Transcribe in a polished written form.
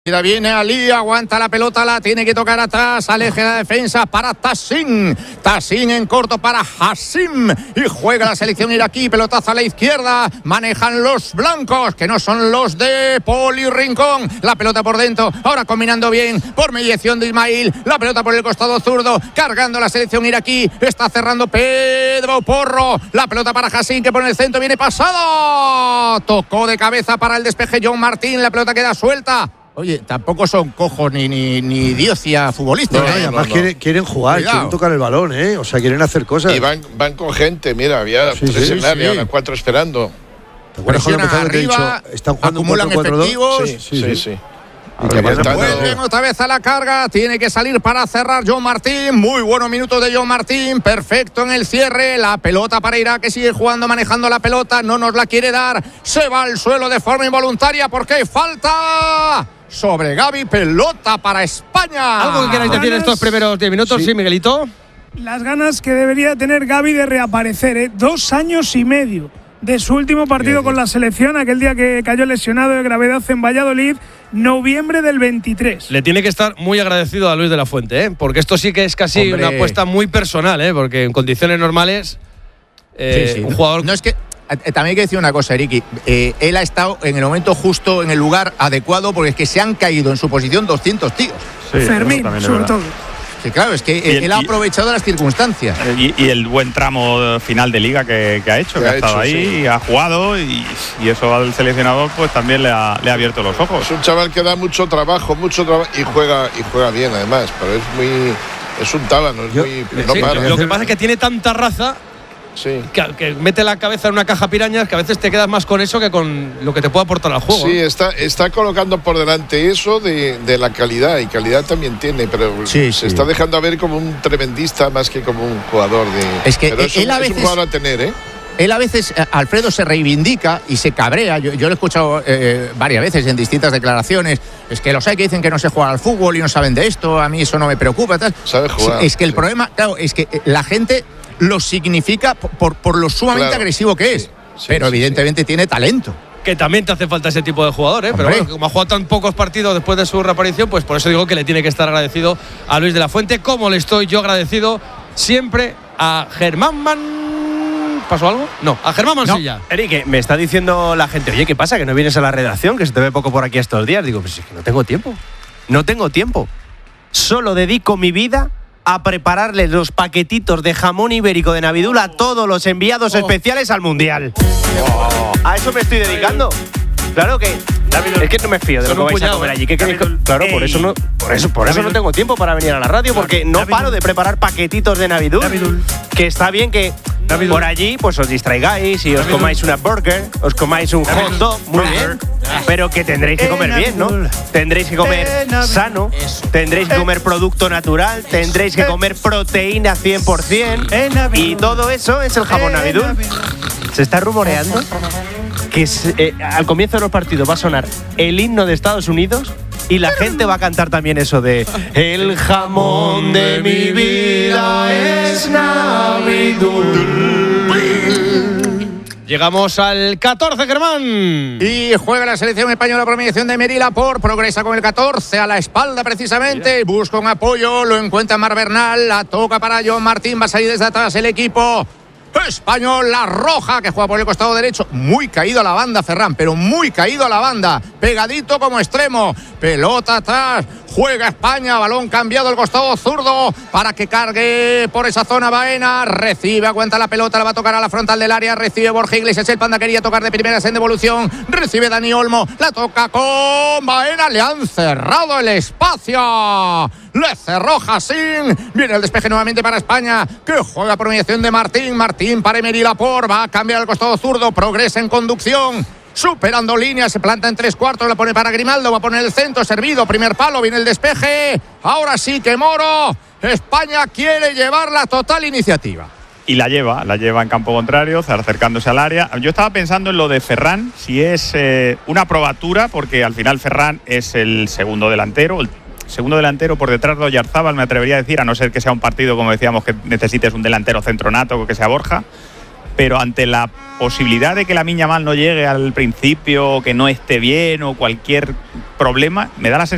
Viene Ali, aguanta la pelota, la tiene que tocar atrás, aleje la defensa para Tassin en corto para Hassim y juega la selección iraquí, pelotazo a la izquierda, manejan los blancos, que no son los de Poli Rincón, la pelota por dentro, ahora combinando bien, por mediación de Ismail, la pelota por el costado zurdo, cargando la selección iraquí, está cerrando Pedro Porro, la pelota para Hassim, que por el centro viene pasado, tocó de cabeza para el despeje John Martín, la pelota queda suelta. Oye, tampoco son cojos ni diocia futbolistas. No, además quieren jugar, cuidado. Quieren tocar el balón, o sea, quieren hacer cosas. Y van con gente, mira, había tres en área, ahora 4 esperando. ¿Te acuerdas cuando arriba, están jugando acumulan efectivos? Sí. Vuelven otra vez a la carga, tiene que salir para cerrar John Martín, muy buenos minutos de John Martín, perfecto en el cierre, la pelota para Irak que sigue jugando, manejando la pelota, no nos la quiere dar, se va al suelo de forma involuntaria porque hay falta sobre Gavi, pelota para España. ¿Algo que queráis decir en estos primeros 10 minutos? Sí, Miguelito. Las ganas que debería tener Gavi de reaparecer, 2 años y medio de su último partido con la selección, aquel día que cayó lesionado de gravedad en Valladolid, noviembre del 23. Le tiene que estar muy agradecido a Luis de la Fuente, porque esto sí que es casi una apuesta muy personal, porque en condiciones normales un jugador... No, es que también hay que decir una cosa, Eriki, él ha estado en el momento justo, en el lugar adecuado, porque es que se han caído en su posición 200 tíos. Sí, Fermín, sobre todo. Sí, claro, es que él ha aprovechado las circunstancias. Y el buen tramo final de liga que ha hecho, que ha estado ahí, ha jugado y eso al seleccionador pues también le ha abierto los ojos. Es un chaval que da mucho trabajo y juega bien además, pero es un tábano, no para. Lo que pasa es que tiene tanta raza. Sí. Que mete la cabeza en una caja pirañas que a veces te quedas más con eso que con lo que te puede aportar al juego. Sí, está colocando por delante eso de la calidad, y calidad también tiene, pero se está dejando a ver como un tremendista más que como un jugador de... Es que pero él a veces, es un jugador a tener, Él a veces, Alfredo, se reivindica y se cabrea. Yo lo he escuchado varias veces en distintas declaraciones. Es que los hay que dicen que no se juega al fútbol y no saben de esto, a mí eso no me preocupa. Tal. Sabe jugar. Es que el problema, claro, es que la gente lo significa por lo sumamente agresivo que es. Pero evidentemente tiene talento. Que también te hace falta ese tipo de jugador, Pero bueno, como ha jugado tan pocos partidos después de su reaparición, pues por eso digo que le tiene que estar agradecido a Luis de la Fuente, como le estoy yo agradecido siempre a Germán ¿Pasó algo? No, a Germán Mansilla. No. Eric, me está diciendo la gente, oye, ¿qué pasa? ¿Que no vienes a la redacción? Que se te ve poco por aquí estos días. Digo, pues es que no tengo tiempo. No tengo tiempo. Solo dedico mi vida a prepararles los paquetitos de jamón ibérico de Navidul a todos los enviados especiales al Mundial. A eso me estoy dedicando. Claro que es que no me fío de lo que vais a comer allí. Claro, por eso no tengo tiempo para venir a la radio, porque no paro de preparar paquetitos de Navidul. Que está bien que por allí pues os distraigáis y os comáis una burger, os comáis un hot dog, muy bien. Pero que tendréis que comer bien, ¿no? Tendréis que comer sano, tendréis que comer producto natural, tendréis que comer proteína 100%, y todo eso es el jamón Navidul. Se está rumoreando que al comienzo de los partidos va a sonar el himno de Estados Unidos y la gente va a cantar también eso de el jamón de mi vida es Navidul. Llegamos al 14, Germán. Y juega la selección española por mediación de Emery Laporte. Progresa con el 14 a la espalda precisamente. Busca un apoyo, lo encuentra Mar Bernal. La toca para John Martín. Va a salir desde atrás el equipo español, la roja, que juega por el costado derecho. Muy caído a la banda, Ferran, pero muy caído a la banda. Pegadito como extremo. Pelota atrás. Juega España, balón cambiado al costado zurdo para que cargue por esa zona Baena. Recibe, aguanta la pelota, la va a tocar a la frontal del área. Recibe Borja Iglesias, el Panda quería tocar de primeras en devolución. Recibe Dani Olmo, la toca con Baena. Le han cerrado el espacio. Le cerró Hassim. Viene el despeje nuevamente para España, que juega por mediación de Martín. Martín para Emery Laporte, va a cambiar al costado zurdo. Progresa en conducción. Superando líneas, se planta en 3/4, la pone para Grimaldo, va a poner el centro, servido, primer palo, viene el despeje. Ahora sí que Moro, España quiere llevar la total iniciativa. Y la lleva en campo contrario, acercándose al área. Yo estaba pensando en lo de Ferran, si es una probatura, porque al final Ferran es el segundo delantero por detrás de Oyarzábal, me atrevería a decir, a no ser que sea un partido, como decíamos, que necesites un delantero centronato, que sea Borja. Pero ante la posibilidad de que Lamine Yamal no llegue al principio, que no esté bien o cualquier problema, me da la sensación